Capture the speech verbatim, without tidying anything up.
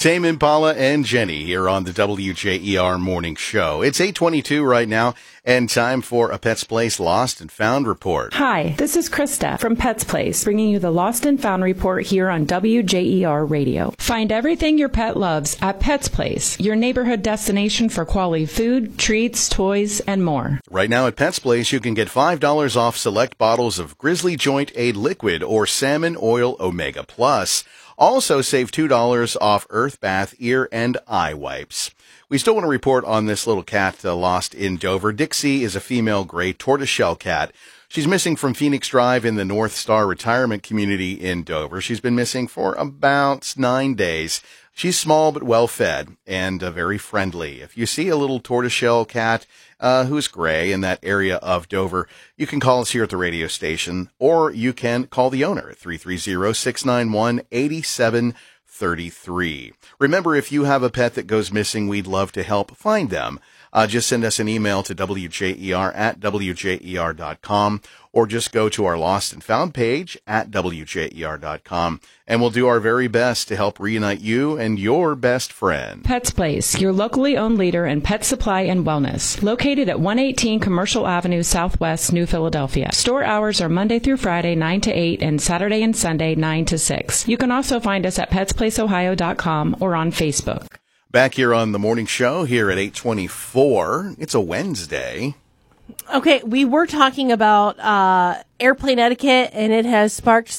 Tame Impala and Jenny here on the W J E R Morning Show. It's eight twenty-two right now, and time for a Pets Place Lost and Found report. Hi, this is Krista from Pets Place, bringing you the Lost and Found report here on W J E R Radio. Find everything your pet loves at Pets Place, your neighborhood destination for quality food, treats, toys, and more. Right now at Pets Place, you can get five dollars off select bottles of Grizzly Joint Aid Liquid or Salmon Oil Omega Plus. Also save two dollars off Earth Bath ear and eye wipes. We still want to report on this little cat uh, lost in Dover. Dixie is a female gray tortoiseshell cat. She's missing from Phoenix Drive in the North Star Retirement Community in Dover. She's been missing for about nine days. She's small but well-fed and uh, very friendly. If you see a little tortoiseshell cat uh, who's gray in that area of Dover, you can call us here at the radio station, or you can call the owner at three three zero, six nine one, eight seven three three. Remember, if you have a pet that goes missing, we'd love to help find them. Uh, just send us an email to W J E R at W J E R dot com, or just go to our Lost and Found page at W J E R dot com, and we'll do our very best to help reunite you and your best friend. Pets Place, your locally owned leader in pet supply and wellness. Located at one eighteen Commercial Avenue Southwest, New Philadelphia. Store hours are Monday through Friday, nine to eight, and Saturday and Sunday, nine to six. You can also find us at pets place ohio dot com or on Facebook. Back here on the morning show here at eight twenty-four. It's a Wednesday. Okay, we were talking about uh, airplane etiquette, and it has sparked